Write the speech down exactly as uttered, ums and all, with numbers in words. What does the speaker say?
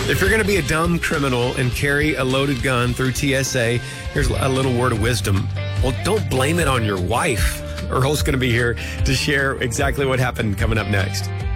If you're going to be a dumb criminal and carry a loaded gun through T S A, here's a little word of wisdom. Well, don't blame it on your wife. Earl's going to be here to share exactly what happened coming up next.